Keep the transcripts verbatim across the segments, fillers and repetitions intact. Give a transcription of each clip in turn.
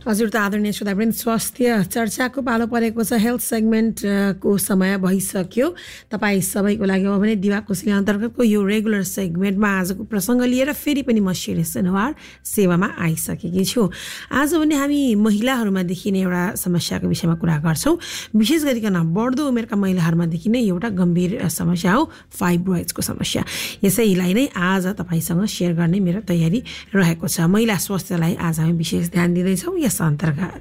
हजुर त आदरणीय श्रोतावृन्द, स्वास्थ्य चर्चाको पालो परेको छ। हेल्थ सेगमेन्टको समय भइसक्यो। तपाईँ सबैको लागि अब भने दिवा कोसेली अन्तर्गतको यो रेगुलर सेगमेन्टमा आजको प्रसङ्ग लिएर फेरि पनि म शिरिष जनावर सेवामा आइसकेकी छु। आज भने हामी महिलाहरूमा देखिने एउटा समस्याको विषयमा कुरा गर्छौँ। विशेष गरिकन बढ्दो उमेरका महिलाहरूमा देखिने एउटा गम्भीर समस्या हो फाइब्रोइड्सको समस्या। यसैलाई नै आज तपाईँसँग सेयर गर्ने मेरो तयारी रहेको छ। महिला स्वास्थ्यलाई आज हामी विशेष ध्यान दिँदैछौँ यस अन्तर्गत।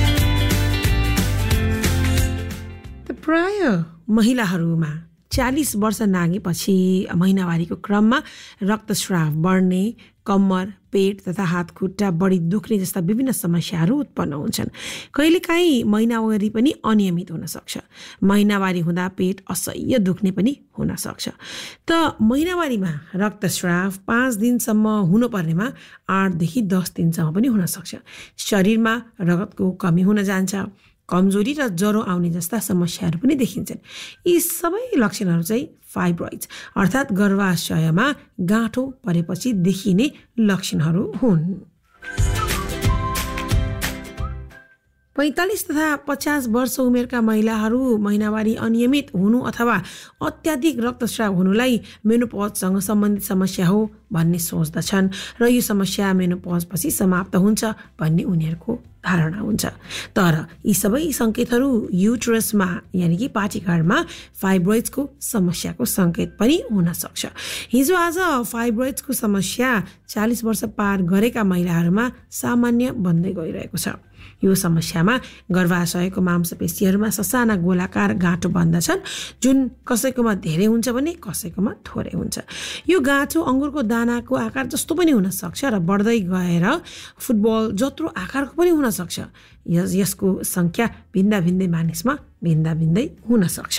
प्राय महिलाहरूमा चालीस वर्ष नागेपछि महिनावारीको क्रममा रक्तस्राव बढ्ने, कम्मर, पेट तथा हात खुट्टा बढी दुख्ने जस्ता विभिन्न समस्याहरू उत्पन्न हुन्छन्। कहिलेकाहीँ महिनावारी पनि अनियमित हुन सक्छ। महिनावारी हुँदा पेट असह्य दुख्ने पनि हुन सक्छ। त महिनावारीमा रक्तस्राव पाँच दिनसम्म हुनुपर्नेमा आठदेखि दस दिनसम्म पनि हुन सक्छ। शरीरमा रगतको कमी हुन जान्छ, कमजोरी र ज्वरो आउने जस्ता समस्याहरू पनि देखिन्छन्। यी सबै लक्षणहरू चाहिँ फाइब्रोइड्स अर्थात् गर्भाशयमा गाँठो परेपछि देखिने लक्षणहरू हुन्। पैँतालिस तथा पचास वर्ष उमेरका महिलाहरू महिनावारी अनियमित हुनु अथवा अत्याधिक रक्तस्राव हुनुलाई मेनोपजसँग सम्बन्धित समस्या हो भन्ने सोच्दछन् र यो समस्या मेनोपजपछि समाप्त हुन्छ भन्ने उनीहरूको धारणा हुन्छ। तर यी सबै सङ्केतहरू युट्रसमा यानि कि पाठीघरमा फाइब्रोइड्सको समस्याको सङ्केत पनि हुन सक्छ। हिजो आज फाइब्रोइड्सको समस्या चालीस वर्ष पार गरेका महिलाहरूमा सामान्य बन्दै गइरहेको छ। यो समस्यामा गर्भाशयको मांसपेशीहरूमा ससाना गोलाकार गाँठो बन्दछन्, जुन कसैकोमा धेरै हुन्छ भने कसैकोमा थोरै हुन्छ। यो गाँठो अङ्गुरको दानाको आकार जस्तो पनि हुन सक्छ र बढ्दै गएर फुटबल जत्रो आकारको पनि हुन सक्छ। यस यसको सङ्ख्या भिन्दा भिन्दै मानिसमा भिन्दा भिन्दै हुन सक्छ।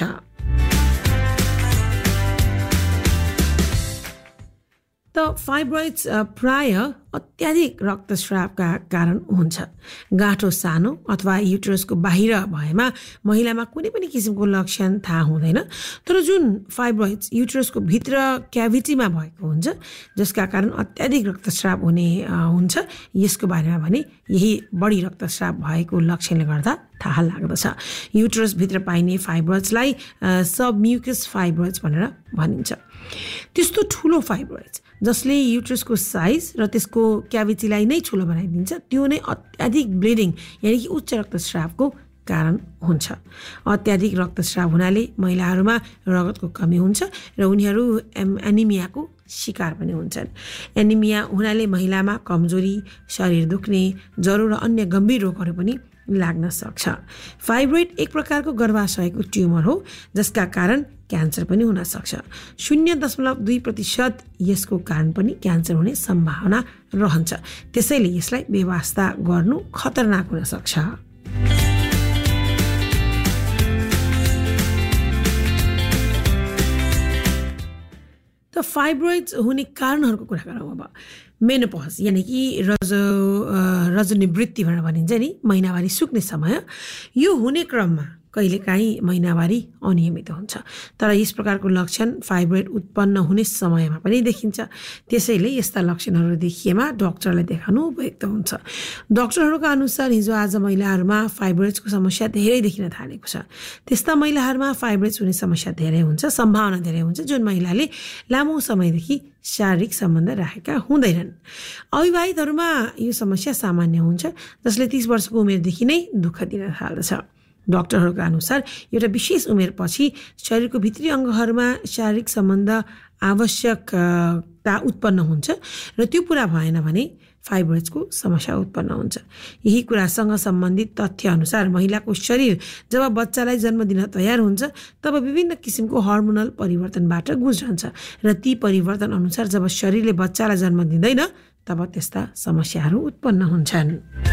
त फाइब्रोइड्स प्राय अत्याधिक रक्तस्रावका कारण हुन्छ। गाँठो सानो अथवा युट्रसको बाहिर भएमा महिलामा कुनै पनि किसिमको लक्षण थाहा हुँदैन। तर जुन फाइब्रोइड्स युट्रसको भित्र क्याभिटीमा भएको हुन्छ, जसका कारण अत्याधिक रक्तस्राव हुने हुन्छ, यसको बारेमा भने यही बढी रक्तस्राव भएको लक्षणले गर्दा थाहा लाग्दछ। युट्रसभित्र पाइने फाइब्रोइड्सलाई सबम्युकस फाइब्रोइड्स भनेर भनिन्छ। त्यस्तो ठुलो फाइब्रोइड्स जसले युट्रसको साइज र त्यसको क्याभिटीलाई नै ठुलो बनाइदिन्छ, त्यो नै अत्याधिक ब्लिडिङ यानि कि उच्च रक्तस्रावको कारण हुन्छ। अत्याधिक रक्तस्राव हुनाले महिलाहरूमा रगतको कमी हुन्छ र उनीहरू एनिमियाको शिकार पनि हुन्छन्। एनिमिया हुनाले महिलामा कमजोरी, शरीर दुख्ने, ज्वरो र अन्य गम्भीर रोगहरू पनि लाग्न सक्छ। फाइब्रोइड एक प्रकारको गर्भाशयको ट्युमर हो, जसका कारण क्यान्सर पनि हुन सक्छ। शून्य दशमलव दुई प्रतिशत यसको कारण पनि क्यान्सर हुने सम्भावना रहन्छ। त्यसैले यसलाई बेवास्ता गर्नु खतरनाक हुन सक्छ। त फाइब्रोइड्स हुने कारणहरूको कुरा गरौँ अब। मेनोपज यानि कि रज रजनिवृत्ति भनेर भनिन्छ नि, महिनावारी सुक्ने समय। यो हुने क्रममा कहिलेकाहीँ महिनावारी अनियमित हुन्छ। तर यस प्रकारको लक्षण फाइब्रोइड उत्पन्न हुने समयमा पनि देखिन्छ। त्यसैले यस्ता लक्षणहरू देखिएमा डाक्टरलाई देखाउनु उपयुक्त हुन्छ। डाक्टरहरूका अनुसार हिजो आज महिलाहरूमा फाइब्रोइड्सको समस्या धेरै देखिन थालेको छ। त्यस्ता महिलाहरूमा फाइब्रोइड्स हुने समस्या धेरै हुन्छ, सम्भावना धेरै हुन्छ, जुन महिलाले लामो समयदेखि शारीरिक सम्बन्ध राखेका हुँदैनन्। अविवाहितहरूमा यो समस्या सामान्य हुन्छ, जसले तीस वर्षको उमेरदेखि नै दुःख दिन थाल्दछ। डाक्टरहरूका अनुसार एउटा विशेष उमेरपछि शरीरको भित्री अङ्गहरूमा शारीरिक सम्बन्ध आवश्यकता उत्पन्न हुन्छ र त्यो पुरा भएन भने फाइब्रोइड्सको समस्या उत्पन्न हुन्छ। यही कुरासँग सम्बन्धित तथ्य अनुसार महिलाको शरीर जब बच्चालाई जन्म दिन तयार हुन्छ, तब विभिन्न किसिमको हर्मोनल परिवर्तनबाट गुज्रन्छ र ती परिवर्तन अनुसार जब शरीरले बच्चालाई जन्म दिँदैन, तब त्यस्ता समस्याहरू उत्पन्न हुन्छन्।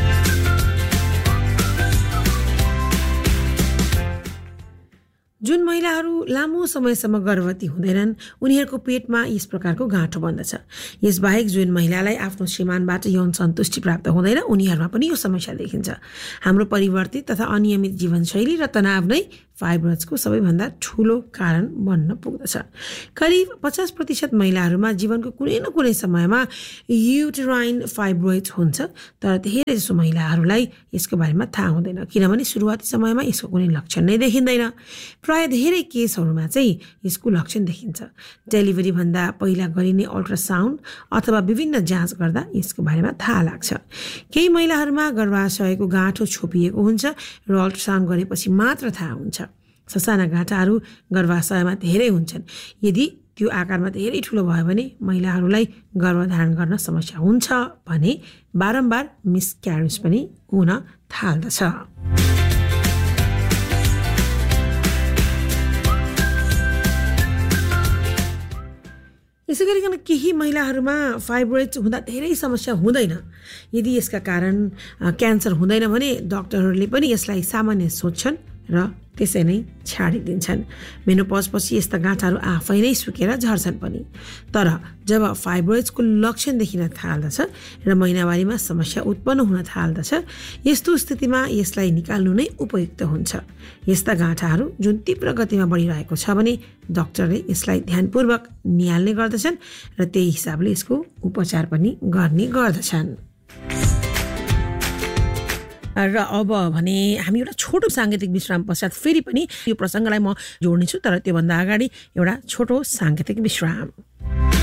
जुन महिलाहरू लामो समयसम्म गर्भवती हुँदैनन्, उनीहरूको पेटमा यस प्रकारको गाँठो बन्दछ। यसबाहेक जुन महिलालाई आफ्नो श्रीमानबाट यौन सन्तुष्टि प्राप्त हुँदैन, उनीहरूमा पनि यो समस्या देखिन्छ। हाम्रो परिवर्तित तथा अनियमित जीवनशैली र तनाव नै फाइब्रोइड्सको सबैभन्दा ठुलो कारण बन्न पुग्दछ। करिब पचास प्रतिशत महिलाहरूमा जीवनको कुनै न कुनै समयमा युटेराइन फाइब्रोइड्स हुन्छ, तर धेरै जसो महिलाहरूलाई यसको बारेमा थाहा हुँदैन, किनभने सुरुवाती समयमा यसको कुनै लक्षण नै देखिँदैन। प्राय धेरै केसहरूमा चाहिँ यसको लक्षण देखिन्छ। डेलिभरीभन्दा पहिला गरिने अल्ट्रासाउन्ड अथवा विभिन्न जाँच गर्दा यसको बारेमा थाहा लाग्छ। केही महिलाहरूमा गर्भाशयको गाँठो छोपिएको हुन्छ र अल्ट्रासाउन्ड गरेपछि मात्र थाहा हुन्छ। ससाना गाँठाहरू गर्भाशयमा धेरै हुन्छन्। यदि त्यो आकारमा धेरै ठुलो भयो भने महिलाहरूलाई गर्भधारण गर्न समस्या हुन्छ भने बारम्बार मिसक्यारेज पनि हुन थाल्दछ। यसै गरिकन केही महिलाहरूमा फाइब्रोइड्स हुँदा धेरै समस्या हुँदैन। यदि यसका कारण क्यान्सर हुँदैन भने डाक्टरहरूले पनि यसलाई सामान्य सोच्छन् र त्यसै नै छाडिदिन्छन्। मेनोपजपछि यस्ता गाँठाहरू आफै नै सुकेर झर्छन् पनि। तर जब फाइब्रोइड्सको लक्षण देखिन थाल्दछ र महिनावारीमा समस्या उत्पन्न हुन थाल्दछ, यस्तो स्थितिमा यसलाई निकाल्नु नै उपयुक्त हुन्छ। यस्ता गाँठाहरू जुन तीव्र गतिमा बढिरहेको छ भने डाक्टरले यसलाई ध्यानपूर्वक निहाल्ने गर्दछन् र त्यही हिसाबले यसको उपचार पनि गर्ने गर्दछन्। र अब भने हामी एउटा छोटो साङ्गीतिक विश्राम पश्चात फेरि पनि यो प्रसङ्गलाई म जोड्नेछु, तर त्योभन्दा अगाडि एउटा छोटो साङ्गीतिक विश्राम।